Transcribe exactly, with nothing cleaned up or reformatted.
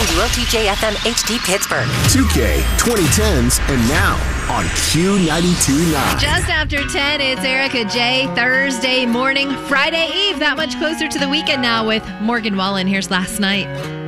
W L T J F M H D Pittsburgh. two K, twenty tens, and now on Q ninety-two point nine. Just after ten, it's Erica J. Thursday morning, Friday Eve, that much closer to the weekend now with Morgan Wallen. Here's Last Night.